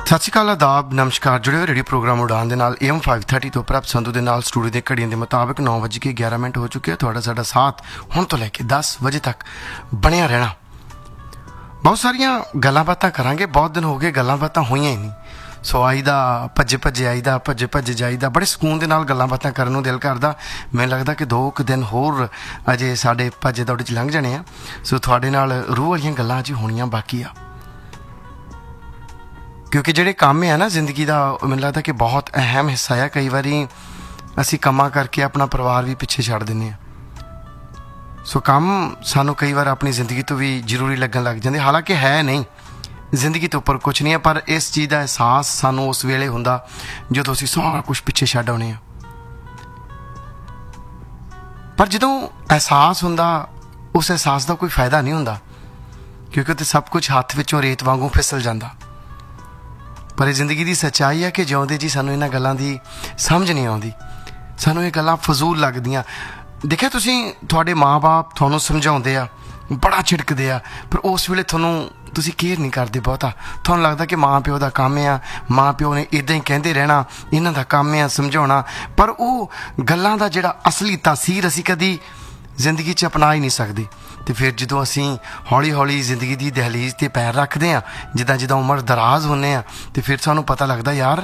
ਸਤਿ ਸ਼੍ਰੀ ਅਕਾਲ, ਆਦਾਬ, ਨਮਸਕਾਰ। ਜੁੜੇ ਹੋਏ ਰੇਡੀਓ ਪ੍ਰੋਗਰਾਮ ਉਡਾਨ ਦੇ ਨਾਲ AM 530 ਤੋਂ ਪ੍ਰਭ ਸੰਧੂ ਦੇ ਨਾਲ ਸਟੂਡੀਓ ਦੇ ਘੜੀਆਂ ਦੇ ਮੁਤਾਬਕ 9:11 ਹੋ ਚੁੱਕੇ। ਤੁਹਾਡਾ ਸਾਡਾ ਸਾਥ ਹੁਣ ਤੋਂ ਲੈ ਕੇ 10 ਵਜੇ ਤੱਕ ਬਣਿਆ ਰਹਿਣਾ। ਬਹੁਤ ਸਾਰੀਆਂ ਗੱਲਾਂ ਬਾਤਾਂ ਕਰਾਂਗੇ। ਬਹੁਤ ਦਿਨ ਹੋ ਗਏ ਗੱਲਾਂ ਬਾਤਾਂ ਹੋਈਆਂ ਹੀ ਨਹੀਂ। ਸੋ ਆਈਦਾ ਭੱਜੇ ਆਈਦਾ, ਭੱਜੇ ਜਾਈਦਾ। ਬੜੇ ਸਕੂਨ ਦੇ ਨਾਲ ਗੱਲਾਂ ਬਾਤਾਂ ਕਰਨ ਨੂੰ ਦਿਲ ਕਰਦਾ। ਮੈਨੂੰ ਲੱਗਦਾ ਕਿ 2 ਦਿਨ ਹੋਰ ਅਜੇ ਸਾਡੇ ਭੱਜੇ ਦੌੜੇ 'ਚ ਲੰਘ ਜਾਣੇ ਆ। ਸੋ ਤੁਹਾਡੇ ਨਾਲ ਰੂਹ ਵਾਲੀਆਂ ਗੱਲਾਂ ਅਜੇ ਹੋਣੀਆਂ ਬਾਕੀ ਆ, ਕਿਉਂਕਿ ਜਿਹੜੇ ਕੰਮ ਆ ਨਾ ਜ਼ਿੰਦਗੀ ਦਾ, ਮੈਨੂੰ ਲੱਗਦਾ ਕਿ ਬਹੁਤ ਅਹਿਮ ਹਿੱਸਾ ਆ। ਕਈ ਵਾਰੀ ਅਸੀਂ ਕੰਮਾਂ ਕਰਕੇ ਆਪਣਾ ਪਰਿਵਾਰ ਵੀ ਪਿੱਛੇ ਛੱਡ ਦਿੰਦੇ ਹਾਂ। ਸੋ ਕੰਮ ਸਾਨੂੰ ਕਈ ਵਾਰ ਆਪਣੀ ਜ਼ਿੰਦਗੀ ਤੋਂ ਵੀ ਜ਼ਰੂਰੀ ਲੱਗਣ ਲੱਗ ਜਾਂਦੇ। ਹਾਲਾਂਕਿ ਹੈ ਨਹੀਂ, ਜ਼ਿੰਦਗੀ ਤੋਂ ਉੱਪਰ ਕੁਛ ਨਹੀਂ ਹੈ, ਪਰ ਇਸ ਚੀਜ਼ ਦਾ ਅਹਿਸਾਸ ਸਾਨੂੰ ਉਸ ਵੇਲੇ ਹੁੰਦਾ ਜਦੋਂ ਅਸੀਂ ਸਾਰਾ ਕੁਛ ਪਿੱਛੇ ਛੱਡ ਆਉਂਦੇ ਹਾਂ। ਪਰ ਜਦੋਂ ਅਹਿਸਾਸ ਹੁੰਦਾ, ਉਸ ਅਹਿਸਾਸ ਦਾ ਕੋਈ ਫਾਇਦਾ ਨਹੀਂ ਹੁੰਦਾ, ਕਿਉਂਕਿ ਉੱਥੇ ਸਭ ਕੁਛ ਹੱਥ ਵਿੱਚੋਂ ਰੇਤ ਵਾਂਗੂ ਫਿਸਲ ਜਾਂਦਾ। ਪਰ ਇਹ ਜ਼ਿੰਦਗੀ ਦੀ ਸੱਚਾਈ ਹੈ ਕਿ ਜਿਉਂਦੇ ਜੀ ਸਾਨੂੰ ਇਹਨਾਂ ਗੱਲਾਂ ਦੀ ਸਮਝ ਨਹੀਂ ਆਉਂਦੀ। ਸਾਨੂੰ ਇਹ ਗੱਲਾਂ ਫਜ਼ੂਲ ਲੱਗਦੀਆਂ। ਦੇਖਿਆ ਤੁਸੀਂ, ਤੁਹਾਡੇ ਮਾਂ-ਬਾਪ ਤੁਹਾਨੂੰ ਸਮਝਾਉਂਦੇ ਆ, ਬੜਾ ਝਿੜਕਦੇ ਆ, ਪਰ ਉਸ ਵੇਲੇ ਤੁਸੀਂ ਕੇਅਰ ਨਹੀਂ ਕਰਦੇ ਬਹੁਤਾ। ਤੁਹਾਨੂੰ ਲੱਗਦਾ ਕਿ ਮਾਂ ਪਿਓ ਦਾ ਕੰਮ ਆ, ਮਾਂ ਪਿਓ ਨੇ ਇੱਦਾਂ ਹੀ ਕਹਿੰਦੇ ਰਹਿਣਾ, ਇਹਨਾਂ ਦਾ ਕੰਮ ਆ ਸਮਝਾਉਣਾ। ਪਰ ਉਹ ਗੱਲਾਂ ਦਾ ਜਿਹੜਾ ਅਸਲੀ ਤਾਸੀਰ ਅਸੀਂ ਕਦੀ ਜ਼ਿੰਦਗੀ 'ਚ ਅਪਣਾ ਹੀ ਨਹੀਂ ਸਕਦੇ। ਅਤੇ ਫਿਰ ਜਦੋਂ ਅਸੀਂ ਹੌਲੀ ਹੌਲੀ ਜ਼ਿੰਦਗੀ ਦੀ ਦਹਲੀਜ਼ 'ਤੇ ਪੈਰ ਰੱਖਦੇ ਹਾਂ, ਜਿੱਦਾਂ ਉਮਰ ਦਰਾਜ਼ ਹੁੰਦੇ ਹਾਂ, ਅਤੇ ਫਿਰ ਸਾਨੂੰ ਪਤਾ ਲੱਗਦਾ ਯਾਰ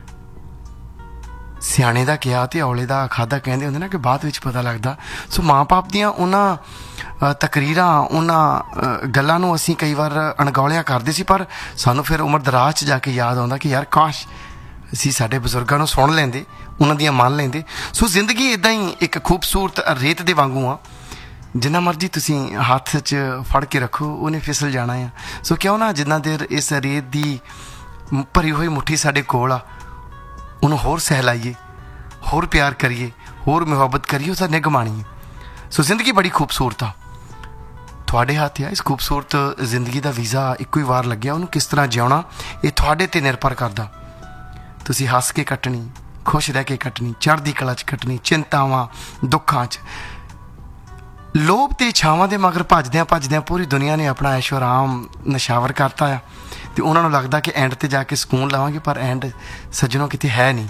ਸਿਆਣੇ ਦਾ ਕਿਹਾ ਅਤੇ ਔਲੇ ਦਾ ਖਾਧਾ ਕਹਿੰਦੇ ਹੁੰਦੇ ਨਾ, ਕਿ ਬਾਅਦ ਵਿੱਚ ਪਤਾ ਲੱਗਦਾ। ਸੋ ਮਾਂ ਬਾਪ ਦੀਆਂ ਉਹਨਾਂ ਤਕਰੀਰਾਂ, ਉਹਨਾਂ ਗੱਲਾਂ ਨੂੰ ਅਸੀਂ ਕਈ ਵਾਰ ਅਣਗੌਲਿਆ ਕਰਦੇ ਸੀ, ਪਰ ਸਾਨੂੰ ਫਿਰ ਉਮਰ ਦਰਾਜ਼ 'ਚ ਜਾ ਕੇ ਯਾਦ ਆਉਂਦਾ ਕਿ ਯਾਰ ਕਾਸ਼ ਅਸੀਂ ਸਾਡੇ ਬਜ਼ੁਰਗਾਂ ਨੂੰ ਸੁਣ ਲੈਂਦੇ, ਉਹਨਾਂ ਦੀਆਂ ਮੰਨ ਲੈਂਦੇ। ਸੋ ਜ਼ਿੰਦਗੀ ਇੱਦਾਂ ਹੀ ਇੱਕ ਖੂਬਸੂਰਤ ਰੇਤ ਦੇ ਵਾਂਗੂ ਆ। ਜਿੰਨਾ ਮਰਜ਼ੀ ਤੁਸੀਂ ਹੱਥ 'ਚ ਫੜ ਕੇ ਰੱਖੋ, ਉਹਨੇ ਫਿਸਲ ਜਾਣਾ ਆ। ਸੋ ਕਿਉਂ ਨਾ ਜਿੰਨਾ ਦੇਰ ਇਸ ਰੇਤ ਦੀ ਭਰੀ ਹੋਈ ਮੁੱਠੀ ਸਾਡੇ ਕੋਲ ਆ, ਉਹਨੂੰ ਹੋਰ ਸਹਿਲਾਈਏ, ਹੋਰ ਪਿਆਰ ਕਰੀਏ, ਹੋਰ ਮੁਹੱਬਤ ਕਰੀਏ, ਉਹਦਾ ਨਿਗਮਾਣੀਏ। ਸੋ ਜ਼ਿੰਦਗੀ ਬੜੀ ਖੂਬਸੂਰਤ ਆ, ਤੁਹਾਡੇ ਹੱਥ ਆ। ਇਸ ਖੂਬਸੂਰਤ ਜ਼ਿੰਦਗੀ ਦਾ ਵੀਜ਼ਾ ਇੱਕੋ ਹੀ ਵਾਰ ਲੱਗਿਆ, ਉਹਨੂੰ ਕਿਸ ਤਰ੍ਹਾਂ ਜਿਉਣਾ ਇਹ ਤੁਹਾਡੇ 'ਤੇ ਨਿਰਭਰ ਕਰਦਾ। ਤੁਸੀਂ ਹੱਸ ਕੇ ਕੱਟਣੀ, ਖੁਸ਼ ਰਹਿ ਕੇ ਕੱਟਣੀ, ਚੜ੍ਹਦੀ ਕਲਾ 'ਚ ਕੱਟਣੀ, ਚਿੰਤਾਵਾਂ ਦੁੱਖਾਂ 'ਚ। ਲੋਭ ਤੇ ਛਾਵਾਂ ਦੇ ਮਗਰ ਭੱਜਦਿਆਂ ਪੂਰੀ ਦੁਨੀਆ ਨੇ ਆਪਣਾ ਐਸ਼ੋ ਆਰਾਮ ਨਸ਼ਾਵਰ ਕਰਤਾ ਆ, ਅਤੇ ਉਹਨਾਂ ਨੂੰ ਲੱਗਦਾ ਕਿ ਐਂਡ 'ਤੇ ਜਾ ਕੇ ਸਕੂਨ ਲਵਾਂਗੇ, ਪਰ ਐਂਡ ਸੱਜਣੋਂ ਕਿਤੇ ਹੈ ਨਹੀਂ।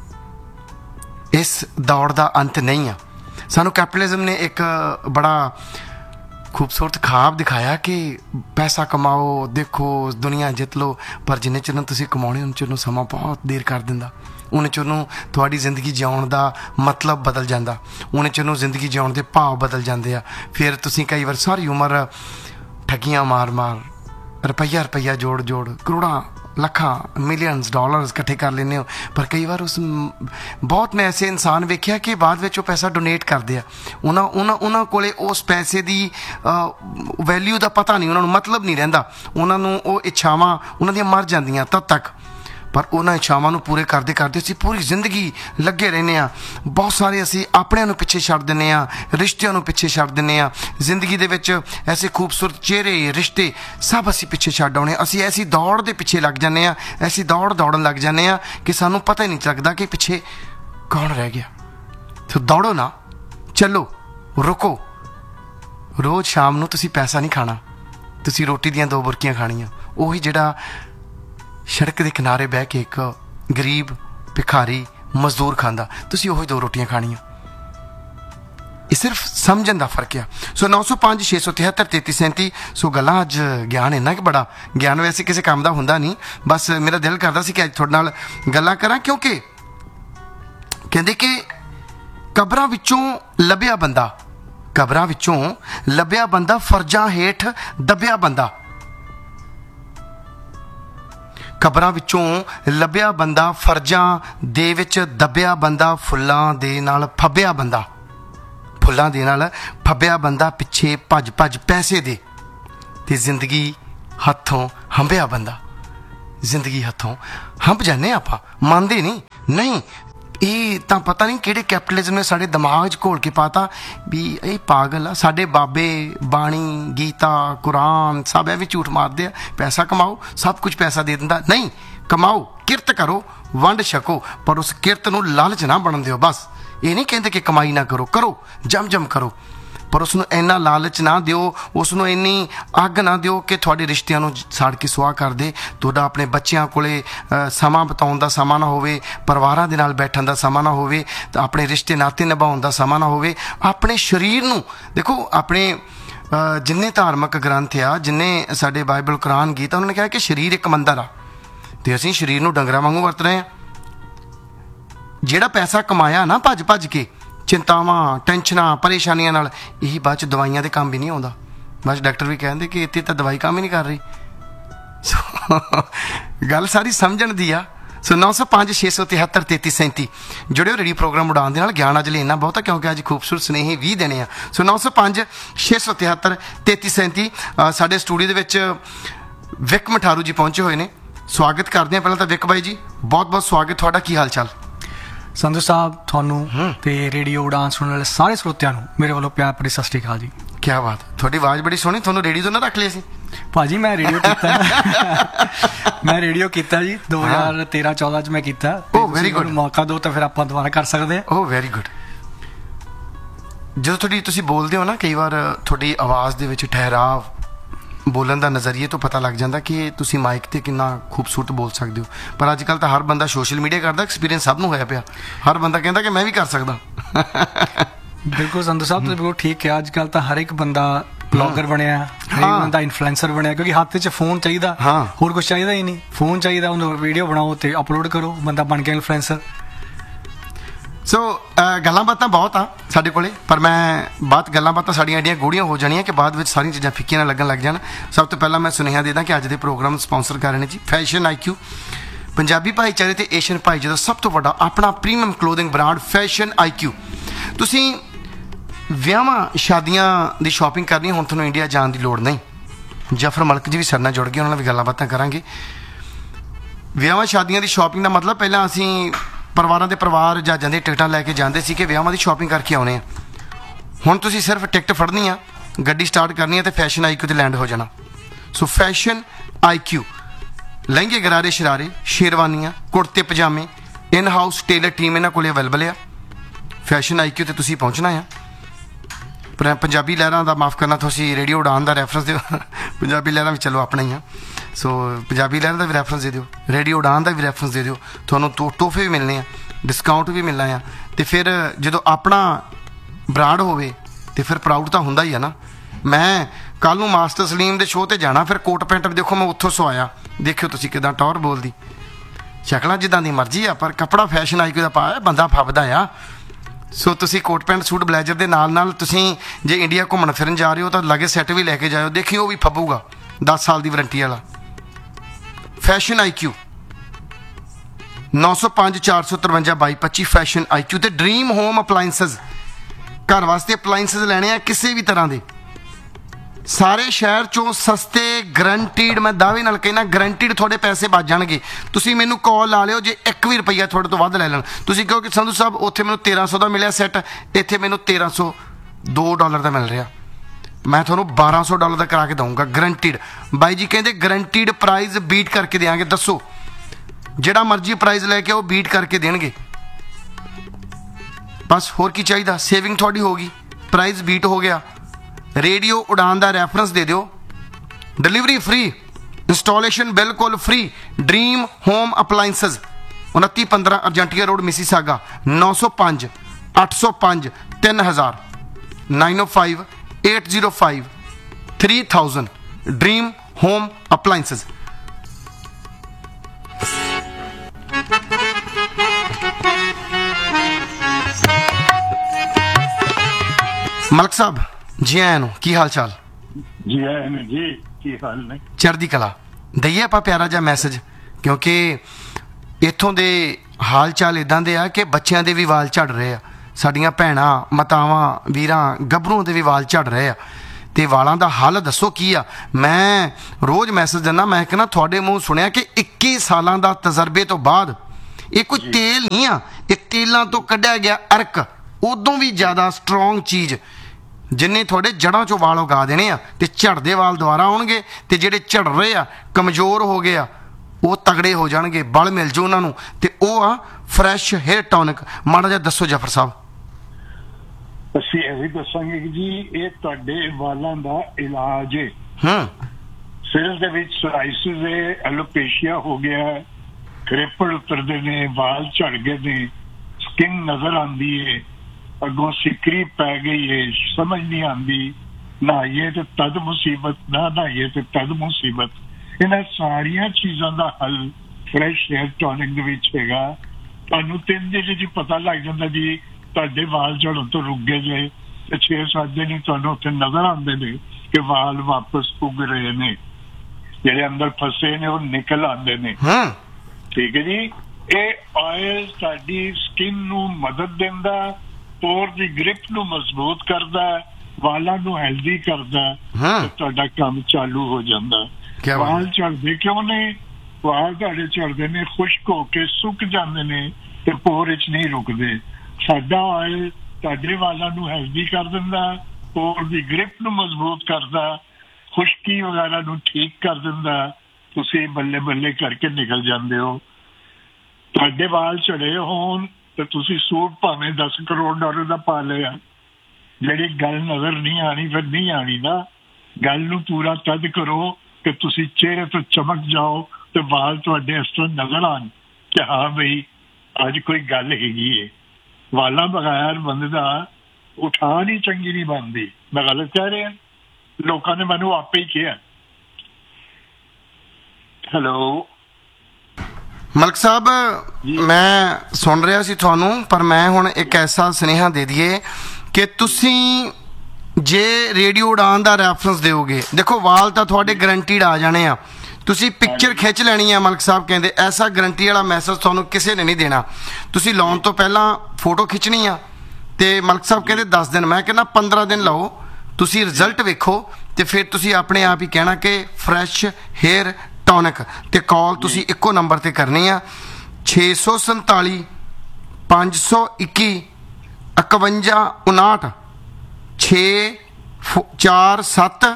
ਇਸ ਦੌੜ ਦਾ ਅੰਤ ਨਹੀਂ ਆ। ਸਾਨੂੰ ਕੈਪੀਟਲਿਜ਼ਮ ਨੇ ਇੱਕ ਬੜਾ ਖੂਬਸੂਰਤ ਖਾਬ ਦਿਖਾਇਆ ਕਿ ਪੈਸਾ ਕਮਾਓ, ਦੇਖੋ ਦੁਨੀਆ ਜਿੱਤ ਲਓ, ਪਰ ਜਿੰਨੇ ਚਿਰ ਨੂੰ ਤੁਸੀਂ ਕਮਾਉਣੇ ਉਨੇ ਚਿਰ ਨੂੰ ਸਮਾਂ ਬਹੁਤ ਦੇਰ ਕਰ ਦਿੰਦਾ। ਉਨੇ ਚਿਰ ਨੂੰ ਤੁਹਾਡੀ ਜ਼ਿੰਦਗੀ ਜਿਉਣ ਦਾ ਮਤਲਬ ਬਦਲ ਜਾਂਦਾ, ਉਨੇ ਚਿਰ ਨੂੰ ਜ਼ਿੰਦਗੀ ਜਿਉਣ ਦੇ ਭਾਵ ਬਦਲ ਜਾਂਦੇ ਆ। ਫਿਰ ਤੁਸੀਂ ਕਈ ਵਾਰ ਸਾਰੀ ਉਮਰ ਠੱਗੀਆਂ ਮਾਰ ਰੁਪਈਆ ਜੋੜ ਕਰੋੜਾਂ ਲੱਖਾਂ ਮਿਲੀਅਨਸ ਡਾਲਰਸ ਇਕੱਠੇ ਕਰ ਲੈਂਦੇ ਹੋ, ਪਰ ਕਈ ਵਾਰ ਬਹੁਤ ਮੈਂ ਐਸੇ ਇਨਸਾਨ ਵੇਖਿਆ ਕਿ ਬਾਅਦ ਵਿੱਚ ਉਹ ਪੈਸਾ ਡੋਨੇਟ ਕਰਦੇ ਆ। ਉਹਨਾਂ ਕੋਲੇ ਉਸ ਪੈਸੇ ਦੀ ਵੈਲਿਊ ਦਾ ਪਤਾ ਨਹੀਂ, ਉਹਨਾਂ ਨੂੰ ਮਤਲਬ ਨਹੀਂ ਰਹਿੰਦਾ। ਉਹਨਾਂ ਨੂੰ ਉਹ ਇੱਛਾਵਾਂ ਉਹਨਾਂ ਦੀਆਂ ਮਰ ਜਾਂਦੀਆਂ ਤਦ ਤੱਕ, ਪਰ ਉਹਨਾਂ ਇੱਛਾਵਾਂ ਨੂੰ ਪੂਰੇ ਕਰਦੇ ਅਸੀਂ ਪੂਰੀ ਜ਼ਿੰਦਗੀ ਲੱਗੇ ਰਹਿੰਦੇ ਹਾਂ। ਬਹੁਤ ਸਾਰੇ ਅਸੀਂ ਆਪਣਿਆਂ ਨੂੰ ਪਿੱਛੇ ਛੱਡ ਦਿੰਦੇ ਹਾਂ, ਰਿਸ਼ਤਿਆਂ ਨੂੰ ਪਿੱਛੇ ਛੱਡ ਦਿੰਦੇ ਹਾਂ। ਜ਼ਿੰਦਗੀ ਦੇ ਵਿੱਚ ਐਸੇ ਖੂਬਸੂਰਤ ਚਿਹਰੇ, ਰਿਸ਼ਤੇ ਸਭ ਅਸੀਂ ਪਿੱਛੇ ਛੱਡ ਆਉਣੇ। ਅਸੀਂ ਐਸੀ ਦੌੜ ਦੇ ਪਿੱਛੇ ਲੱਗ ਜਾਂਦੇ ਹਾਂ, ਐਸੀ ਦੌੜਨ ਲੱਗ ਜਾਂਦੇ ਹਾਂ ਕਿ ਸਾਨੂੰ ਪਤਾ ਹੀ ਨਹੀਂ ਲੱਗਦਾ ਕਿ ਪਿੱਛੇ ਕੌਣ ਰਹਿ ਗਿਆ। ਸੋ ਦੌੜੋ ਨਾ, ਚੱਲੋ, ਰੁਕੋ। ਰੋਜ਼ ਸ਼ਾਮ ਨੂੰ ਤੁਸੀਂ ਪੈਸਾ ਨਹੀਂ ਖਾਣਾ, ਤੁਸੀਂ ਰੋਟੀ ਦੀਆਂ 2 ਬੁਰਕੀਆਂ ਖਾਣੀਆਂ। ਉਹੀ ਜਿਹੜਾ ਸੜਕ ਦੇ ਕਿਨਾਰੇ ਬਹਿ ਕੇ ਇੱਕ ਗਰੀਬ ਭਿਖਾਰੀ ਮਜ਼ਦੂਰ ਖਾਂਦਾ, ਤੁਸੀਂ ਉਹੀ 2 ਰੋਟੀਆਂ ਖਾਣੀਆਂ। ਇਹ ਸਿਰਫ ਸਮਝਣ ਦਾ ਫਰਕ ਆ। ਸੋ 905 673 3337। ਸੋ ਗੱਲਾਂ ਅੱਜ ਗਿਆਨ ਇੰਨਾ ਕਿ ਬੜਾ ਗਿਆਨ ਵੈਸੇ ਕਿਸੇ ਕੰਮ ਦਾ ਹੁੰਦਾ ਨਹੀਂ, ਬਸ ਮੇਰਾ ਦਿਲ ਕਰਦਾ ਸੀ ਕਿ ਅੱਜ ਤੁਹਾਡੇ ਨਾਲ ਗੱਲਾਂ ਕਰਾਂ, ਕਿਉਂਕਿ ਕਹਿੰਦੇ ਕਿ ਕਬਰਾਂ ਵਿੱਚੋਂ ਲੱਭਿਆ ਬੰਦਾ ਫਰਜ਼ਾਂ ਹੇਠ ਦੱਬਿਆ ਬੰਦਾ। ਕਬਰਾਂ ਵਿੱਚੋਂ ਲੱਭਿਆ ਬੰਦਾ, ਫਰਜ਼ਾਂ ਦੇ ਵਿੱਚ ਦੱਬਿਆ ਬੰਦਾ, ਫੁੱਲਾਂ ਦੇ ਨਾਲ ਫੱਬਿਆ ਬੰਦਾ, ਪਿੱਛੇ ਭੱਜ ਪੈਸੇ ਦੇ, ਤੇ ਜ਼ਿੰਦਗੀ ਹੱਥੋਂ ਹੰਭਿਆ ਬੰਦਾ। ਜ਼ਿੰਦਗੀ ਹੱਥੋਂ ਹੰਭ ਜਾਂਦੇ ਆਪਾਂ, ਮੰਨਦੇ ਨਹੀਂ। ਇਹ ਤਾਂ ਪਤਾ ਨਹੀਂ ਕਿਹੜੇ ਕੈਪੀਟਲਿਜ਼ਮ ਨੇ ਸਾਡੇ ਦਿਮਾਗ 'ਚ ਘੋਲ ਕੇ ਪਾਤਾ ਵੀ ਇਹ ਪਾਗਲ ਆ। ਸਾਡੇ ਬਾਬੇ, ਬਾਣੀ, ਗੀਤਾ, ਕੁਰਾਨ ਸਭ ਇਹ ਵੀ ਝੂਠ ਮਾਰਦੇ ਆ। ਪੈਸਾ ਕਮਾਓ, ਸਭ ਕੁਝ ਪੈਸਾ ਦੇ ਦਿੰਦਾ। ਨਹੀਂ, ਕਮਾਓ, ਕਿਰਤ ਕਰੋ, ਵੰਡ ਛਕੋ, ਪਰ ਉਸ ਕਿਰਤ ਨੂੰ ਲਾਲਚ ਨਾ ਬਣਨ ਦਿਓ। ਬਸ ਇਹ ਨਹੀਂ ਕਹਿੰਦੇ ਕਿ ਕਮਾਈ ਨਾ ਕਰੋ, ਜਮ ਕਰੋ, ਪਰ ਉਸ ਨੂੰ ਇੰਨਾ ਲਾਲਚ ਨਾ ਦਿਓ, ਉਸ ਨੂੰ ਇੰਨੀ ਅੱਗ ਨਾ ਦਿਓ ਕਿ ਤੁਹਾਡੇ ਰਿਸ਼ਤਿਆਂ ਨੂੰ ਸਾੜ ਕੇ ਸੁਆਹ ਕਰ ਦੇ। ਤੁਹਾਡਾ ਆਪਣੇ ਬੱਚਿਆਂ ਕੋਲੇ ਸਮਾਂ ਬਿਤਾਉਣ ਦਾ ਸਮਾਂ ਨਾ ਹੋਵੇ, ਪਰਿਵਾਰਾਂ ਦੇ ਨਾਲ ਬੈਠਣ ਦਾ ਸਮਾਂ ਨਾ ਹੋਵੇ, ਤਾਂ ਆਪਣੇ ਰਿਸ਼ਤੇ ਨਾਤੇ ਨਿਭਾਉਣ ਦਾ ਸਮਾਂ ਨਾ ਹੋਵੇ। ਆਪਣੇ ਸਰੀਰ ਨੂੰ ਦੇਖੋ, ਆਪਣੇ ਜਿੰਨੇ ਧਾਰਮਿਕ ਗ੍ਰੰਥ ਆ, ਜਿੰਨੇ ਸਾਡੇ ਬਾਈਬਲ, ਕੁਰਾਨ, ਗੀਤਾ, ਉਹਨਾਂ ਨੇ ਕਿਹਾ ਕਿ ਸਰੀਰ ਇੱਕ ਮੰਦਰ ਆ, ਅਤੇ ਅਸੀਂ ਸਰੀਰ ਨੂੰ ਡੰਗਰਾਂ ਵਾਂਗੂ ਵਰਤ ਰਹੇ ਹਾਂ। ਜਿਹੜਾ ਪੈਸਾ ਕਮਾਇਆ ਨਾ ਭੱਜ ਭੱਜ ਕੇ, ਚਿੰਤਾਵਾਂ, ਟੈਨਸ਼ਨਾਂ, ਪਰੇਸ਼ਾਨੀਆਂ ਨਾਲ, ਇਹੀ ਬਾਅਦ 'ਚ ਦਵਾਈਆਂ ਦੇ ਕੰਮ ਵੀ ਨਹੀਂ ਆਉਂਦਾ। ਬਸ ਡਾਕਟਰ ਵੀ ਕਹਿੰਦੇ ਕਿ ਇੱਥੇ ਤਾਂ ਦਵਾਈ ਕੰਮ ਹੀ ਨਹੀਂ ਕਰ ਰਹੀ। ਸੋ ਗੱਲ ਸਾਰੀ ਸਮਝਣ ਦੀ ਆ। ਸੋ 905 673 3337 ਜੁੜਿਓ ਰੇਡੀਓ ਪ੍ਰੋਗਰਾਮ ਉਡਾਨ ਦੇ ਨਾਲ। ਗਿਆਨ ਅੱਜ ਲਈ ਇੰਨਾ ਬਹੁਤਾ, ਕਿਉਂਕਿ ਅੱਜ ਖੂਬਸੂਰਤ ਸੁਨੇਹੇ 20 ਦੇਣੇ ਆ। ਸੋ 905 673 3337 ਸਾਡੇ ਸਟੂਡੀਓ ਦੇ ਵਿੱਚ ਵਿਕ ਮਠਾਰੂ ਜੀ ਪਹੁੰਚੇ ਹੋਏ ਨੇ। ਸਵਾਗਤ ਕਰਦੇ ਹਾਂ। ਪਹਿਲਾਂ ਤਾਂ ਵਿਕ ਬਾਈ ਜੀ, ਬਹੁਤ ਬਹੁਤ ਸਵਾਗਤ ਤੁਹਾਡਾ। ਕੀ ਹਾਲ ਚਾਲ? ਸੰਧੂ ਸਾਹਿਬ, ਤੁਹਾਨੂੰ ਤੇ ਰੇਡੀਓ ਉਡਾਨ ਸੁਣਨ ਵਾਲੇ ਸਾਰੇ ਸਰੋਤਿਆਂ ਨੂੰ ਮੇਰੇ ਵੱਲੋਂ ਪਿਆਰ ਭਰੀ ਸਤਿ ਸ਼੍ਰੀ ਅਕਾਲ ਜੀ। ਕੀ ਬਾਤ, ਤੁਹਾਡੀ ਆਵਾਜ਼ ਬੜੀ ਸੋਹਣੀ। ਤੁਹਾਨੂੰ ਰੇਡੀਓ ਤੋਂ ਨਾ ਰੱਖ ਲਿਆ ਸੀ ਭਾਜੀ? ਮੈਂ ਰੇਡੀਓ ਕੀਤਾ ਮੈਂ ਰੇਡੀਓ ਕੀਤਾ ਜੀ 2013-14 ਚ ਮੈਂ ਕੀਤਾ। Very good. ਮੌਕਾ ਦਿਓ ਤਾਂ ਫਿਰ ਆਪਾਂ ਦੁਬਾਰਾ ਕਰ ਸਕਦੇ ਹਾਂ। Very good. ਜਦੋਂ ਤੁਸੀਂ ਬੋਲਦੇ ਹੋ ਨਾ, ਕਈ ਵਾਰ ਤੁਹਾਡੀ ਆਵਾਜ਼ ਦੇ ਵਿੱਚ ਠਹਿਰਾਵ, ਬੋਲਣ ਦਾ ਨਜ਼ਰੀਏ ਤੋਂ ਪਤਾ ਲੱਗ ਜਾਂਦਾ ਕਿ ਤੁਸੀਂ ਮਾਈਕ ਤੇ ਕਿੰਨਾ ਖੂਬਸੂਰਤ ਬੋਲ ਸਕਦੇ ਹੋ। ਪਰ ਅੱਜ ਕੱਲ੍ਹ ਤਾਂ ਹਰ ਬੰਦਾ ਸੋਸ਼ਲ ਮੀਡੀਆ ਕਰਦਾ, ਐਕਸਪੀਰੀਅੰਸ ਸਭ ਨੂੰ ਹੋਇਆ ਪਿਆ। ਹਰ ਬੰਦਾ ਕਹਿੰਦਾ ਕਿ ਮੈਂ ਵੀ ਕਰ ਸਕਦਾ। ਬਿਲਕੁਲ ਸੰਧੂ ਸਾਹਿਬ, ਤੁਸੀਂ ਬਿਲਕੁਲ ਠੀਕ ਕਿਹਾ। ਅੱਜ ਕੱਲ੍ਹ ਤਾਂ ਹਰ ਇੱਕ ਬੰਦਾ ਬਲੌਗਰ ਬਣਿਆ, ਹਰ ਇੱਕ ਬੰਦਾ ਇਨਫਲੂਐਂਸਰ ਬਣਿਆ, ਕਿਉਂਕਿ ਹੱਥ 'ਚ ਫੋਨ ਚਾਹੀਦਾ, ਹੋਰ ਕੁਛ ਚਾਹੀਦਾ ਹੀ ਨਹੀਂ। ਫੋਨ ਚਾਹੀਦਾ, ਉਹਨੂੰ ਵੀਡੀਓ ਬਣਾਓ ਤੇ ਅਪਲੋਡ ਕਰੋ, ਬੰਦਾ ਬਣ ਗਿਆ ਇਨਫਲੂਐਂਸਰ। ਸੋ ਗੱਲਾਂ ਬਾਤਾਂ ਬਹੁਤ ਆ ਸਾਡੇ ਕੋਲੇ, ਪਰ ਮੈਂ ਗੱਲਾਂ ਬਾਤਾਂ ਸਾਡੀਆਂ ਐਡੀਆਂ ਗੂੜੀਆਂ ਹੋ ਜਾਣੀਆਂ ਕਿ ਬਾਅਦ ਵਿੱਚ ਸਾਰੀਆਂ ਚੀਜ਼ਾਂ ਫਿੱਕੀਆਂ ਨਾ ਲੱਗਣ ਲੱਗ ਜਾਣ। ਸਭ ਤੋਂ ਪਹਿਲਾਂ ਮੈਂ ਸੁਨੇਹਾ ਦੇ ਦਾਂ ਕਿ ਅੱਜ ਦੇ ਪ੍ਰੋਗਰਾਮ ਨੂੰ ਸਪਾਂਸਰ ਕਰ ਰਹੇ ਨੇ ਜੀ ਫੈਸ਼ਨ IQ। ਪੰਜਾਬੀ ਭਾਈਚਾਰੇ ਤੇ ਏਸ਼ੀਅਨ ਭਾਈਚਾਰੇ ਦਾ ਸਭ ਤੋਂ ਵੱਡਾ ਆਪਣਾ premium clothing brand fashion IQ। ਤੁਸੀਂ ਵਿਆਹਾਂ ਸ਼ਾਦੀਆਂ ਦੀ ਸ਼ਾਪਿੰਗ ਕਰਨੀ, ਹੁਣ ਤੁਹਾਨੂੰ ਇੰਡੀਆ ਜਾਣ ਦੀ ਲੋੜ ਨਹੀਂ। ਜਫਰ ਮਲਕ ਜੀ ਵੀ ਸਾਡੇ ਨਾਲ ਜੁੜ ਗਏ, ਉਹਨਾਂ ਨਾਲ ਵੀ ਗੱਲਾਂ ਬਾਤਾਂ ਕਰਾਂਗੇ। ਵਿਆਹਾਂ ਸ਼ਾਦੀਆਂ ਦੀ ਸ਼ਾਪਿੰਗ ਦਾ ਮਤਲਬ, ਪਹਿਲਾਂ ਅਸੀਂ ਪਰਿਵਾਰਾਂ ਦੇ ਪਰਿਵਾਰ ਜਹਾਜ਼ਾਂ ਦੀਆਂ ਟਿਕਟਾਂ ਲੈ ਕੇ ਜਾਂਦੇ ਸੀ ਕਿ ਵਿਆਹਾਂ ਦੀ ਸ਼ਾਪਿੰਗ ਕਰਕੇ ਆਉਣੇ ਆ। ਹੁਣ ਤੁਸੀਂ ਸਿਰਫ ਟਿਕਟ ਫੜਨੀ ਆ, ਗੱਡੀ ਸਟਾਰਟ ਕਰਨੀ ਆ ਤੇ ਫੈਸ਼ਨ IQ ਤੇ ਲੈਂਡ ਹੋ ਜਾਣਾ। ਸੋ ਫੈਸ਼ਨ IQ, ਲਹਿੰਗੇ, ਗਰਾਰੇ, ਸ਼ਰਾਰੇ, ਸ਼ੇਰਵਾਨੀਆਂ, ਕੁੜਤੇ ਪਜਾਮੇ, ਇਨ ਹਾਊਸ ਟੇਲਰ ਟੀਮ ਇਹਨਾਂ ਕੋਲ ਅਵੇਲੇਬਲ ਆ। ਫੈਸ਼ਨ IQ ਤੇ ਤੁਸੀਂ ਪਹੁੰਚਣਾ ਆ। ਪਰ ਪੰਜਾਬੀ ਲਹਿਰਾਂ ਦਾ ਮਾਫ ਕਰਨਾ, ਤੁਸੀਂ ਰੇਡੀਓ ਉਡਾਨ ਦਾ ਰੈਫਰੈਂਸ ਦਿਓ। ਪੰਜਾਬੀ ਲਹਿਰਾਂ ਵੀ ਚਲੋ ਆਪਣਾ ਹੀ ਆ। ਸੋ ਪੰਜਾਬੀ ਲਹਿਰਾਂ ਦਾ ਵੀ ਰੈਫਰੈਂਸ ਦੇ ਦਿਓ, ਰੇਡੀਓ ਉਡਾਨ ਦਾ ਵੀ ਰੈਫਰੈਂਸ ਦੇ ਦਿਓ। ਤੁਹਾਨੂੰ ਤੋਹਫੇ ਵੀ ਮਿਲਣੇ ਆ, ਡਿਸਕਾਊਂਟ ਵੀ ਮਿਲਣਾ ਆ। ਅਤੇ ਫਿਰ ਜਦੋਂ ਆਪਣਾ ਬ੍ਰਾਂਡ ਹੋਵੇ ਅਤੇ ਫਿਰ ਪ੍ਰਾਊਡ ਤਾਂ ਹੁੰਦਾ ਹੀ ਆ ਨਾ। ਮੈਂ ਕੱਲ੍ਹ ਨੂੰ ਮਾਸਟਰ ਸਲੀਮ ਦੇ ਸ਼ੋਅ 'ਤੇ ਜਾਣਾ, ਫਿਰ ਕੋਟ ਪੈਂਟ ਵੀ ਦੇਖੋ ਮੈਂ ਉੱਥੋਂ ਸਵਾਇਆ। ਦੇਖਿਓ ਤੁਸੀਂ ਕਿੱਦਾਂ ਟੌਰ ਬੋਲਦੀ, ਸ਼ਕਲਾਂ ਜਿੱਦਾਂ ਦੀ ਮਰਜ਼ੀ ਆ, ਪਰ ਕੱਪੜਾ ਫੈਸ਼ਨ IQ ਦਾ ਪਾਇਆ, ਬੰਦਾ ਫੱਬਦਾ ਆ। ਸੋ ਤੁਸੀਂ ਕੋਟ ਪੈਂਟ ਸੂਟ ਬਲੇਜ਼ਰ ਦੇ ਨਾਲ ਨਾਲ ਤੁਸੀਂ ਜੇ ਇੰਡੀਆ ਘੁੰਮਣ ਫਿਰਨ ਜਾ ਰਹੇ ਹੋ ਤਾਂ ਲਾਗੇ ਸੈੱਟ ਵੀ ਲੈ ਕੇ ਜਾਇਓ, ਦੇਖਿਓ ਉਹ ਵੀ ਫੱਬੂਗਾ। 10 ਸਾਲ ਦੀ ਵਾਰੰਟੀ ਵਾਲਾ ਫੈਸ਼ਨ IQ। 905 453 2225 fashion IQ। ਤੇ ਡ੍ਰੀਮ ਹੋਮ ਅਪਲਾਇੰਸਸ, ਘਰ ਵਾਸਤੇ ਅਪਲਾਇੰਸਸ ਲੈਣੇ ਆ ਕਿਸੇ ਵੀ ਤਰ੍ਹਾਂ ਦੇ, ਸਾਰੇ ਸ਼ਹਿਰ 'ਚੋਂ ਸਸਤੇ, ਗਰੰਟੀਡ। ਮੈਂ ਦਾਅਵੇ ਨਾਲ ਕਹਿਣਾ ਗਰੰਟੀਡ ਤੁਹਾਡੇ ਪੈਸੇ ਬਚ ਜਾਣਗੇ। ਤੁਸੀਂ ਮੈਨੂੰ ਕਾਲ ਲਾ ਲਿਓ ਜੇ 1 ਵੀ ਰੁਪਈਆ ਤੁਹਾਡੇ ਤੋਂ ਵੱਧ ਲੈ ਲੈਣ। ਤੁਸੀਂ ਕਹੋ ਕਿ ਸੰਧੂ ਸਾਹਿਬ ਉੱਥੇ ਮੈਨੂੰ 1300 ਦਾ ਮਿਲਿਆ ਸੈੱਟ, ਇੱਥੇ ਮੈਨੂੰ $1302 ਦਾ ਮਿਲ ਰਿਹਾ, ਮੈਂ ਤੁਹਾਨੂੰ $1200 ਦਾ ਕਰਾ ਕੇ ਦਊਂਗਾ ਗਰੰਟੀਡ। ਬਾਈ ਜੀ ਕਹਿੰਦੇ ਗਰੰਟੀਡ ਪ੍ਰਾਈਜ਼ ਬੀਟ ਕਰਕੇ ਦੇਵਾਂਗੇ। ਦੱਸੋ, ਜਿਹੜਾ ਮਰਜ਼ੀ ਪ੍ਰਾਈਜ਼ ਲੈ ਕੇ ਉਹ ਬੀਟ ਕਰਕੇ ਦੇਣਗੇ। ਬਸ ਹੋਰ ਕੀ ਚਾਹੀਦਾ? ਸੇਵਿੰਗ ਤੁਹਾਡੀ ਹੋ ਗਈ, ਪ੍ਰਾਈਜ਼ ਬੀਟ ਹੋ ਗਿਆ। ਰੇਡੀਓ ਉਡਾਨ ਦਾ ਰੈਫਰੈਂਸ ਦੇ ਦਿਓ, ਡਿਲੀਵਰੀ ਫ੍ਰੀ, ਇੰਸਟਾਲੇਸ਼ਨ ਬਿਲਕੁਲ free. Dream home ਅਪਲਾਇੰਸਸ, 2915 ਅਰਜੈਂਟੀਆ road, Mississauga. 905 805 3000 905 805 3000 dream home ਅਪਲਾਇੰਸਸ। ਮਲਕ ਸਾਹਿਬ ਜੀ ਆਇਆਂ ਨੂੰ, ਕੀ ਹਾਲ ਚਾਲ? ਜੀ ਆਇਆਂ ਨੂੰ ਜੀ, ਕੀ ਹਾਲ ਨੇ? ਚੜ੍ਹਦੀ ਕਲਾ। ਦਈਏ ਆਪਾਂ ਪਿਆਰਾ ਜਿਹਾ ਮੈਸੇਜ, ਕਿਉਂਕਿ ਇੱਥੋਂ ਦੇ ਹਾਲ ਚਾਲ ਇੱਦਾਂ ਦੇ ਆ ਕਿ ਬੱਚਿਆਂ ਦੇ ਵੀ ਵਾਲ ਝੜ ਰਹੇ ਆ, ਸਾਡੀਆਂ ਭੈਣਾਂ, ਮਾਤਾਵਾਂ, ਵੀਰਾਂ, ਗੱਭਰੂਆਂ ਦੇ ਵੀ ਵਾਲ ਝੜ ਰਹੇ ਆ। ਅਤੇ ਵਾਲਾਂ ਦਾ ਹੱਲ ਦੱਸੋ ਕੀ ਆ? ਮੈਂ ਰੋਜ਼ ਮੈਸੇਜ ਦਿੰਦਾ, ਮੈਂ ਕਹਿੰਦਾ ਤੁਹਾਡੇ ਮੂੰਹ ਸੁਣਿਆ ਕਿ 21 ਸਾਲਾਂ ਦਾ ਤਜਰਬੇ ਤੋਂ ਬਾਅਦ ਇਹ ਕੋਈ ਤੇਲ ਨਹੀਂ ਆ, ਇਹ ਤੇਲਾਂ ਤੋਂ ਕੱਢਿਆ ਗਿਆ ਅਰਕ, ਉਦੋਂ ਵੀ ਜ਼ਿਆਦਾ ਸਟਰੋਂਗ ਚੀਜ਼, ਜਿੰਨੇ ਤੁਹਾਡੇ ਜੜ੍ਹਾਂ 'ਚੋਂ ਵਾਲ ਉਗਾ ਦੇਣੇ ਆ ਅਤੇ ਝੜਦੇ ਵਾਲ ਦੁਬਾਰਾ ਆਉਣਗੇ। ਅਤੇ ਜਿਹੜੇ ਝੜ ਰਹੇ ਆ, ਕਮਜ਼ੋਰ ਹੋ ਗਏ ਆ, ਉਹ ਤਗੜੇ ਹੋ ਜਾਣਗੇ, ਬਲ ਮਿਲ ਜਾਊ ਉਹਨਾਂ ਨੂੰ। ਅਤੇ ਉਹ ਆ ਫਰੈਸ਼ ਹੇਅਰ ਟੋਨਿਕ। ਮਾੜਾ ਜਿਹਾ ਦੱਸੋ ਜਫਰ ਸਾਹਿਬ। ਜੀ, ਇਹ ਜੀ, ਕੀ ਹਾਲ ਨੇ? 21 ਸਾਲਾਂ ਦਾ ਤਜਰਬਾ, 21 ਸਾਲਾਂ ਦਾ ਤਜਰਬਾ, 21 ਸਾਲਾਂ ਦਾ ਤਜਰਬਾ। 21 ਸਾਲਾਂ ਦਾ ਤਜਰਬਾ, 21 ਸਾਲਾਂ ਦਾ ਤਜਰਬਾ। 21 ਸਾਲਾਂ ਦਾ ਤਜਰਬਾ, 21 ਸਾਲਾਂ ਦਾ ਤਜਰਬਾ। ਅਸੀਂ ਇਹ ਵੀ ਦੱਸਾਂਗੇ ਕਿ ਜੀ ਇਹ ਤੁਹਾਡੇ ਵਾਲਾਂ ਦਾ ਇਲਾਜ ਹੈ। ਸਿਰ ਦੇ ਵਿੱਚ ਸੋਰਾਇਸਿਸ ਹੈ, ਐਲੋਪੇਸ਼ੀਆ ਹੋ ਗਿਆ, ਕ੍ਰੇਪਲ ਉਤਰਦੇ ਨੇ, ਵਾਲ ਝੜ ਗਏ ਨੇ, ਸਕਿਨ ਨਜ਼ਰ ਆਉਂਦੀ ਹੈ, ਅੱਗੋਂ ਸਿਕਰੀ ਪੈ ਗਈ ਹੈ, ਸਮਝ ਨਹੀਂ ਆਉਂਦੀ, ਨਹਾਈਏ ਤੇ ਤਦ ਮੁਸੀਬਤ, ਨਾ ਨਹਾਈਏ ਤੇ ਤਦ ਮੁਸੀਬਤ। ਇਹਨਾਂ ਸਾਰੀਆਂ ਚੀਜ਼ਾਂ ਦਾ ਹੱਲ ਫਰੈਸ਼ ਹੇਅਰ ਟੋਨਿਕ ਦੇ ਵਿੱਚ ਹੈਗਾ। ਤੁਹਾਨੂੰ 3 ਦਿਨ ਜੀ ਪਤਾ ਲੱਗ ਜਾਂਦਾ ਜੀ ਤੁਹਾਡੇ ਵਾਲ ਝੜਨ ਤੋਂ ਰੁਕ ਗਏ ਜੇ, ਤੇ 6-7 ਦਿਨ ਹੀ ਤੁਹਾਨੂੰ ਉੱਥੇ ਨਜ਼ਰ ਆਉਂਦੇ ਨੇ ਕਿ ਵਾਲ ਵਾਪਸ ਉੱਗ ਰਹੇ ਨੇ, ਜਿਹੜੇ ਅੰਦਰ ਫਸੇ ਨੇ ਉਹ ਨਿਕਲ ਆਉਂਦੇ ਨੇ। ਠੀਕ ਹੈ ਜੀ। ਇਹ ਆਇਲ ਸਾਡੀ ਸਕਿਨ ਨੂੰ ਮਦਦ ਦਿੰਦਾ, ਪੋਰ ਦੀ ਗ੍ਰਿਪ ਨੂੰ ਮਜ਼ਬੂਤ ਕਰਦਾ, ਵਾਲਾਂ ਨੂੰ ਹੈਲਦੀ ਕਰਦਾ, ਤੇ ਤੁਹਾਡਾ ਕੰਮ ਚਾਲੂ ਹੋ ਜਾਂਦਾ। ਵਾਲ ਝੜਦੇ ਕਿਉਂ ਨੇ? ਵਾਲ ਤੁਹਾਡੇ ਝੜਦੇ ਨੇ ਖੁਸ਼ਕ ਹੋ ਕੇ ਸੁੱਕ ਜਾਂਦੇ ਨੇ ਤੇ ਪੋਰ ਵਿੱਚ ਨਹੀਂ ਰੁਕਦੇ। ਸਾਡਾ ਆਇਲ ਤੁਹਾਡੇ ਵਾਲਾਂ ਨੂੰ ਹੈਲਦੀ ਕਰ ਦਿੰਦਾ, ਪੋਰ ਦੀ ਗ੍ਰਿਪ ਨੂੰ ਮਜ਼ਬੂਤ ਕਰਦਾ, ਖੁਸ਼ਕੀ ਵਗੈਰਾ ਨੂੰ ਠੀਕ ਕਰ ਦਿੰਦਾ। ਤੁਸੀਂ ਬੱਲੇ ਬੱਲੇ ਕਰਕੇ ਨਿਕਲ ਜਾਂਦੇ ਹੋ। ਤੁਹਾਡੇ ਵਾਲ ਝੜੇ ਹੋਣ ਤੇ ਤੁਸੀਂ ਸੂਟ ਭਾਵੇਂ 10 ਕਰੋੜ ਡਾਲਰ ਦਾ ਪਾ ਲਿਆ, ਜਿਹੜੀ ਗੱਲ ਨਜ਼ਰ ਨਹੀਂ ਆਣੀ ਫਿਰ ਨਹੀਂ ਆਣੀ ਨਾ। ਗੱਲ ਨੂੰ ਪੂਰਾ ਤਦ ਕਰੋ ਕਿ ਤੁਸੀਂ ਚਿਹਰੇ ਤੋਂ ਚਮਕ ਜਾਓ ਤੇ ਵਾਲ ਤੁਹਾਡੇ ਇਸ ਤਰ੍ਹਾਂ ਨਜ਼ਰ ਆਣ ਕਿ ਹਾਂ ਬਈ ਅੱਜ ਕੋਈ ਗੱਲ ਹੈਗੀ ਏ। ਵਾਲਾਂ ਬਗੈਰ ਬੰਦੇ ਦਾ ਉਠਾਣ ਹੀ ਚੰਗੀ ਨਹੀਂ ਬਣਦੀ। ਮੈਂ ਗਲਤ ਕਹਿ ਰਿਹਾ? ਲੋਕਾਂ ਨੇ ਮੈਨੂੰ ਆਪੇ ਹੀ ਕਿਹਾ। ਹੈਲੋ ਮਲਕ ਸਾਹਿਬ, ਮੈਂ ਸੁਣ ਰਿਹਾ ਸੀ ਤੁਹਾਨੂੰ, ਪਰ ਮੈਂ ਹੁਣ ਇੱਕ ਐਸਾ ਸੁਨੇਹਾ ਦੇ ਦਈਏ ਕਿ ਤੁਸੀਂ ਜੇ ਰੇਡੀਓ ਉਡਾਨ ਦਾ ਰੈਫਰੈਂਸ ਦਿਓਗੇ, ਦੇਖੋ ਵਾਲ ਤਾਂ ਤੁਹਾਡੇ ਗਰੰਟੀਡ ਆ ਜਾਣੇ ਆ, ਤੁਸੀਂ ਪਿਕਚਰ ਖਿੱਚ ਲੈਣੀ ਆ। ਮਲਕ ਸਾਹਿਬ ਕਹਿੰਦੇ ਐਸਾ ਗਰੰਟੀ ਵਾਲਾ ਮੈਸੇਜ ਤੁਹਾਨੂੰ ਕਿਸੇ ਨੇ ਨਹੀਂ ਦੇਣਾ। ਤੁਸੀਂ ਲਾਉਣ ਤੋਂ ਪਹਿਲਾਂ ਫੋਟੋ ਖਿੱਚਣੀ ਆ ਤੇ ਮਲਕ ਸਾਹਿਬ ਕਹਿੰਦੇ 10 ਦਿਨ, ਮੈਂ ਕਹਿੰਦਾ 15 ਦਿਨ ਲਾਓ, ਤੁਸੀਂ ਰਿਜ਼ਲਟ ਵੇਖੋ ਤੇ ਫਿਰ ਤੁਸੀਂ ਆਪਣੇ ਆਪ ਹੀ ਕਹਿਣਾ ਕਿ ਫਰੈਸ਼ ਹੇਅਰ ਟੌਨਿਕ। ਤੇ ਕਾਲ ਤੁਸੀਂ ਇੱਕੋ ਨੰਬਰ ਤੇ ਕਰਨੀ ਆ 647 521 5159 647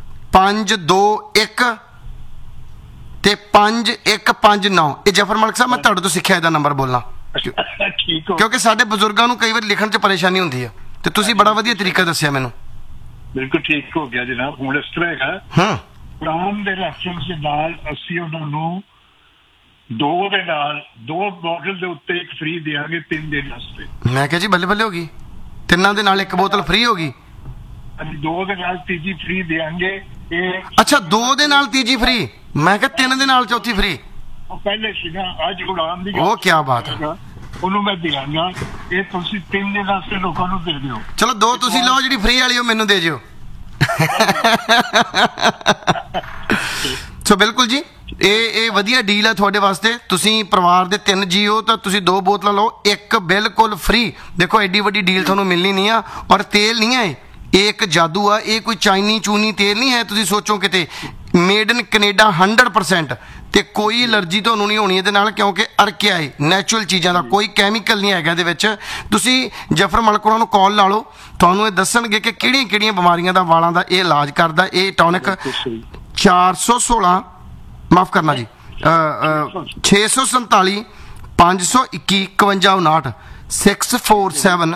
521 ਤੇ 5159। ਇਹ ਜਫਰ ਮਲਕ ਸਾਹਿਬ ਮੈਂ ਤੁਹਾਡੇ ਤੋਂ ਸਿੱਖਿਆ ਇਹਦਾ ਨੰਬਰ ਬੋਲਣਾ, ਕਿਉਂਕਿ ਸਾਡੇ ਬਜ਼ੁਰਗਾਂ ਨੂੰ ਕਈ ਵਾਰ ਲਿਖਣ 'ਚ ਪਰੇਸ਼ਾਨੀ ਹੁੰਦੀ ਆ, ਤੇ ਤੁਸੀਂ ਬੜਾ ਵਧੀਆ ਤਰੀਕਾ ਦੱਸਿਆ ਮੈਨੂੰ। ਬਿਲਕੁਲ ਠੀਕ ਹੋ ਗਿਆ ਜਨਾਬ। ਹੁਣ ਇਸ ਤਰ੍ਹਾਂ ਹੈਗਾ, ਕੁਰਾਨ ਦੇ ਰੈਫਰੈਂਸ ਦੇ ਨਾਲ ਅਸੀਂ ਉਹਨਾਂ ਨੂੰ 2 ਬੋਟਲ ਦੇ ਉੱਤੇ ਇੱਕ ਫ੍ਰੀ ਦੇਾਂਗੇ 3 ਦਿਨ ਵਾਸਤੇ। ਮੈਂ ਕਿਹਾ ਜੀ ਬੱਲੇ ਬੱਲੇ ਹੋ ਗਈ, 3 ਦੇ ਨਾਲ 1 ਬੋਤਲ ਫ੍ਰੀ ਹੋ ਗਈ। ਅਸੀਂ 2 ਦੇ ਨਾਲ ਤੀਜੀ ਫ੍ਰੀ ਦੇਾਂਗੇ। ਅੱਛਾ 2 ਦੇ ਨਾਲ ਤੀਜੀ ਫ੍ਰੀ, ਮੈਂ ਕਿਹਾ 3 ਦੇ ਨਾਲ ਚੌਥੀ ਫ੍ਰੀ। ਉਹ ਪਹਿਲੇ ਸੀਗਾ, ਅੱਜ ਉਡਾਨ ਦੀ ਉਹ ਕੀ ਬਾਤ ਹੈ, ਉਹਨੂੰ ਮੈਂ ਦਿਆਂਗਾ। ਇਹ ਤੁਸੀਂ 3 ਦਿਨ ਵਾਸਤੇ ਲੋਕਾਂ ਨੂੰ ਦੇ ਦਿਓ। ਚਲੋ 2 ਤੁਸੀਂ ਲਓ, ਜਿਹੜੀ ਫ੍ਰੀ ਵਾਲੀ ਉਹ ਮੈਨੂੰ ਦੇ ਜਿਓ। ਸੋ ਬਿਲਕੁਲ ਜੀ, ਇਹ ਵਧੀਆ ਡੀਲ ਹੈ ਤੁਹਾਡੇ ਵਾਸਤੇ। ਤੁਸੀਂ ਪਰਿਵਾਰ ਦੇ 3 ਜੀ ਹੋ ਤਾਂ ਤੁਸੀਂ 2 ਬੋਤਲਾਂ ਲਓ, 1 ਬਿਲਕੁਲ ਫ੍ਰੀ। ਦੇਖੋ ਐਡੀ ਵੱਡੀ ਡੀਲ ਤੁਹਾਨੂੰ ਮਿਲਣੀ ਨਹੀਂ ਆ, ਔਰ ਤੇਲ ਨਹੀਂ ਹੈ ਇਹ ਇੱਕ ਜਾਦੂ ਆ, ਇਹ ਕੋਈ ਚਾਈਨੀ ਚੂਨੀ ਤੇਲ ਨਹੀਂ ਹੈ। ਤੁਸੀਂ ਸੋਚੋ ਕਿਤੇ ਮੇਡ ਇਨ ਕੈਨੇਡਾ 100%, ਤੇ ਕੋਈ ਐਲਰਜੀ ਤੁਹਾਨੂੰ ਨਹੀਂ ਹੋਣੀ ਇਹਦੇ ਨਾਲ, ਕਿਉਂਕਿ ਅਰਕਿਆ ਹੈ ਨੈਚੁਰਲ ਚੀਜ਼ਾਂ ਦਾ, ਕੋਈ ਕੈਮੀਕਲ ਨਹੀਂ ਹੈਗਾ ਇਹਦੇ ਵਿੱਚ। ਤੁਸੀਂ ਜਫਰ ਮਲਕ ਉਹਨਾਂ ਨੂੰ ਕਾਲ ਲਾ ਲਓ, ਤੁਹਾਨੂੰ ਇਹ ਦੱਸਣਗੇ ਕਿ ਕਿਹੜੀਆਂ ਕਿਹੜੀਆਂ ਬਿਮਾਰੀਆਂ ਦਾ ਵਾਲਾਂ ਦਾ ਇਹ ਇਲਾਜ ਕਰਦਾ ਇਹ ਟੌਨਿਕ। 416 ਮਾਫ ਕਰਨਾ ਜੀ 647 521 5159 647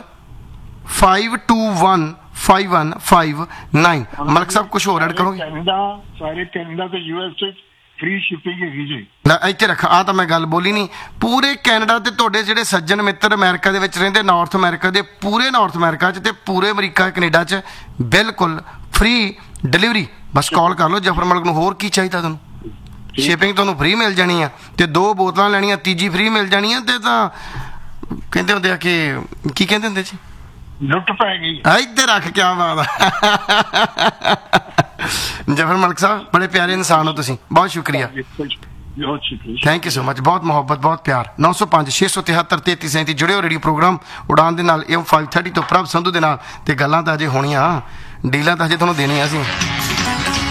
521 5159। ਮਲਕ ਸਾਹਿਬ ਕੁਝ ਹੋਰ ਐਡ ਕਰੋਗੇ? ਸਾਰੇ ਕੈਨੇਡਾ ਤੇ ਯੂਐਸ ਫ੍ਰੀ ਸ਼ਿਪਿੰਗ ਹੈਗੀ ਜੀ। ਇੱਥੇ ਰੱਖ, ਆ ਤਾਂ ਮੈਂ ਗੱਲ ਬੋਲੀ ਨਹੀਂ। ਪੂਰੇ ਕੈਨੇਡਾ ਤੇ ਤੁਹਾਡੇ ਜਿਹੜੇ ਸੱਜਣ ਮਿੱਤਰ ਅਮਰੀਕਾ ਦੇ ਵਿੱਚ ਰਹਿੰਦੇ, ਨਾਰਥ ਅਮਰੀਕਾ ਦੇ, ਪੂਰੇ ਨਾਰਥ ਅਮਰੀਕਾ 'ਚ ਤੇ ਪੂਰੇ ਅਮਰੀਕਾ ਕੈਨੇਡਾ 'ਚ ਬਿਲਕੁਲ ਫ੍ਰੀ ਡਿਲੀਵਰੀ। ਬਸ ਕਾਲ ਕਰ ਲਓ ਜਫਰ ਮਲਕ ਨੂੰ। ਹੋਰ ਕੀ ਚਾਹੀਦਾ ਤੁਹਾਨੂੰ? ਸ਼ਿਪਿੰਗ ਤੁਹਾਨੂੰ ਫ੍ਰੀ ਮਿਲ ਜਾਣੀ ਆ, ਤੇ 2 ਬੋਤਲਾਂ ਲੈਣੀਆਂ, ਤੀਜੀ ਫ੍ਰੀ ਮਿਲ ਜਾਣੀ ਆ। ਤੇ ਤਾਂ ਕਹਿੰਦੇ ਹੁੰਦੇ ਆ ਕਿ ਕੀ ਕਹਿੰਦੇ ਹੁੰਦੇ ਜੀ, ਲੁੱਟ ਪੈ ਗਈ। ਇੱਧਰ ਰੱਖ, ਕਿਆ ਬਾਤ ਆ। ਜਫਰ ਮਲਕ ਸਾਹਿਬ ਬੜੇ ਪਿਆਰੇ ਇਨਸਾਨ ਹੋ ਤੁਸੀਂ, ਬਹੁਤ ਸ਼ੁਕਰੀਆ, ਥੈਂਕ ਯੂ ਸੋ ਮਚ। ਬਹੁਤ ਮੁਹੱਬਤ, ਬਹੁਤ ਪਿਆਰ। 905 673 3337 ਜੁੜੇ ਹੋ ਰੇਡੀਓ ਪ੍ਰੋਗਰਾਮ ਉਡਾਨ ਦੇ ਨਾਲ, AM 530 ਤੋਂ ਪ੍ਰਭ ਸੰਧੂ ਦੇ ਨਾਲ। ਤੇ ਗੱਲਾਂ ਤਾਂ ਅਜੇ ਹੋਣੀਆਂ, ਡੀਲਾਂ ਤਾਂ ਅਜੇ ਤੁਹਾਨੂੰ ਦੇਣੀਆਂ ਸੀ।